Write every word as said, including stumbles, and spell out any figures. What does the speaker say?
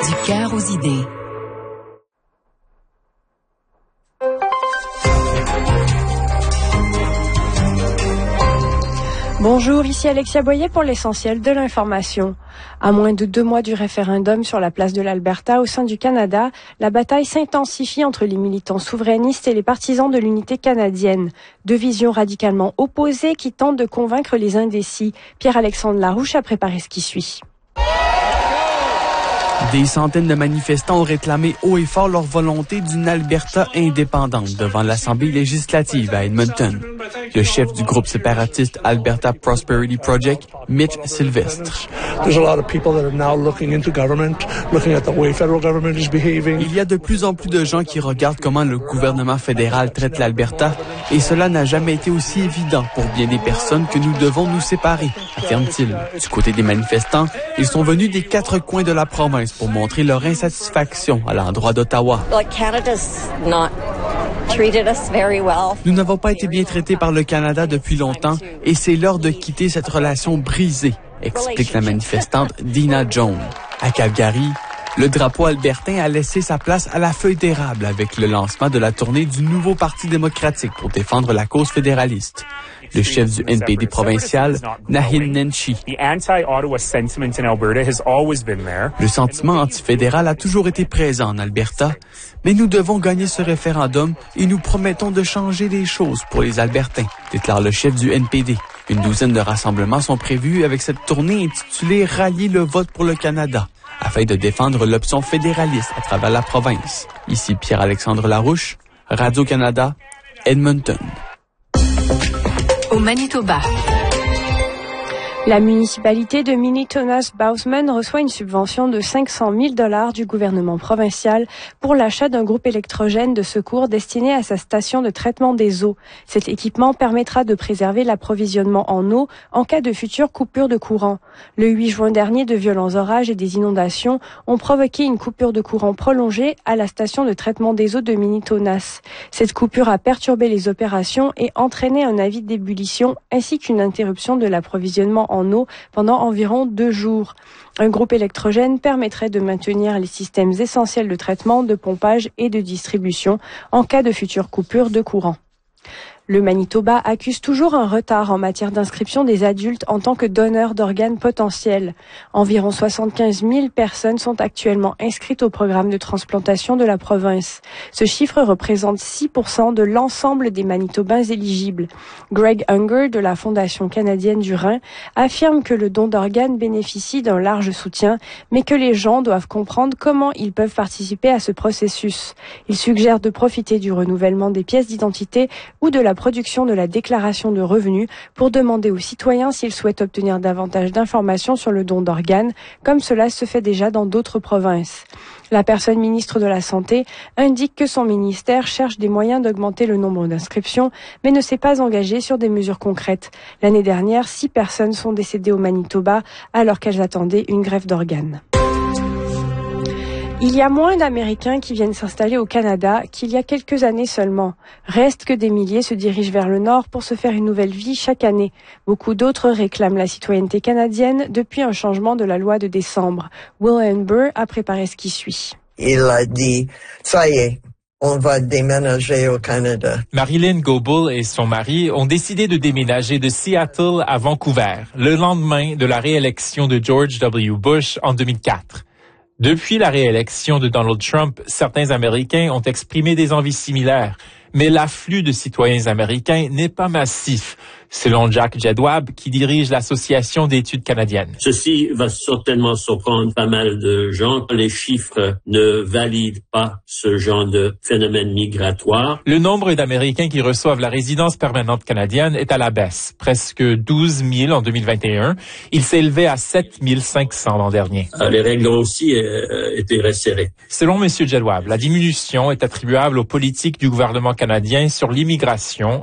Du cœur aux idées. Bonjour, ici Alexia Boyer pour l'essentiel de l'information. À moins de deux mois du référendum sur la place de l'Alberta au sein du Canada, la bataille s'intensifie entre les militants souverainistes et les partisans de l'unité canadienne. Deux visions radicalement opposées qui tentent de convaincre les indécis. Pierre-Alexandre Larouche a préparé ce qui suit. Des centaines de manifestants ont réclamé haut et fort leur volonté d'une Alberta indépendante devant l'Assemblée législative à Edmonton. Le chef du groupe séparatiste Alberta Prosperity Project, Mitch Sylvestre. Il y a de plus en plus de gens qui regardent comment le gouvernement fédéral traite l'Alberta et cela n'a jamais été aussi évident pour bien des personnes que nous devons nous séparer, affirme-t-il. Du côté des manifestants, ils sont venus des quatre coins de la province pour montrer leur insatisfaction à l'endroit d'Ottawa. Nous n'avons pas été bien traités par le Canada depuis longtemps et c'est l'heure de quitter cette relation brisée, explique la manifestante Dina Jones. À Calgary, le drapeau albertain a laissé sa place à la feuille d'érable avec le lancement de la tournée du nouveau Parti démocratique pour défendre la cause fédéraliste. Le chef du N P D provincial, Nahin Nenshi. Le sentiment antifédéral a toujours été présent en Alberta, mais nous devons gagner ce référendum et nous promettons de changer les choses pour les Albertains, déclare le chef du N P D. Une douzaine de rassemblements sont prévus avec cette tournée intitulée « Rallier le vote pour le Canada » afin de défendre l'option fédéraliste à travers la province. Ici Pierre-Alexandre Larouche, Radio-Canada, Edmonton. Au Manitoba. La municipalité de Minitonas-Bousman reçoit une subvention de cinq cent mille dollars du gouvernement provincial pour l'achat d'un groupe électrogène de secours destiné à sa station de traitement des eaux. Cet équipement permettra de préserver l'approvisionnement en eau en cas de future coupure de courant. Le huit juin dernier, de violents orages et des inondations ont provoqué une coupure de courant prolongée à la station de traitement des eaux de Minitonas. Cette coupure a perturbé les opérations et entraîné un avis d'ébullition ainsi qu'une interruption de l'approvisionnement en eau pendant environ deux jours. Un groupe électrogène permettrait de maintenir les systèmes essentiels de traitement, de pompage et de distribution en cas de future coupure de courant. Le Manitoba accuse toujours un retard en matière d'inscription des adultes en tant que donneurs d'organes potentiels. Environ soixante-quinze mille personnes sont actuellement inscrites au programme de transplantation de la province. Ce chiffre représente six pour cent de l'ensemble des Manitobains éligibles. Greg Unger de la Fondation canadienne du Rein affirme que le don d'organes bénéficie d'un large soutien, mais que les gens doivent comprendre comment ils peuvent participer à ce processus. Il suggère de profiter du renouvellement des pièces d'identité ou de la production de la déclaration de revenus pour demander aux citoyens s'ils souhaitent obtenir davantage d'informations sur le don d'organes, comme cela se fait déjà dans d'autres provinces. La personne ministre de la Santé indique que son ministère cherche des moyens d'augmenter le nombre d'inscriptions, mais ne s'est pas engagé sur des mesures concrètes. L'année dernière, six personnes sont décédées au Manitoba alors qu'elles attendaient une greffe d'organes. Il y a moins d'Américains qui viennent s'installer au Canada qu'il y a quelques années seulement. Reste que des milliers se dirigent vers le nord pour se faire une nouvelle vie chaque année. Beaucoup d'autres réclament la citoyenneté canadienne depuis un changement de la loi de décembre. Will Amber a préparé ce qui suit. Il a dit, ça y est, on va déménager au Canada. Marilyn Goebel et son mari ont décidé de déménager de Seattle à Vancouver, le lendemain de la réélection de George W. Bush en deux mille quatre. Depuis la réélection de Donald Trump, certains Américains ont exprimé des envies similaires, mais l'afflux de citoyens américains n'est pas massif, selon Jack Jedwab, qui dirige l'Association d'études canadiennes. Ceci va certainement surprendre pas mal de gens. Les chiffres ne valident pas ce genre de phénomène migratoire. Le nombre d'Américains qui reçoivent la résidence permanente canadienne est à la baisse, presque douze mille en deux mille vingt et un. Il s'est élevé à sept mille cinq cents l'an dernier. Les règles ont aussi euh, été resserrées. Selon M. Jedwab, la diminution est attribuable aux politiques du gouvernement canadien sur l'immigration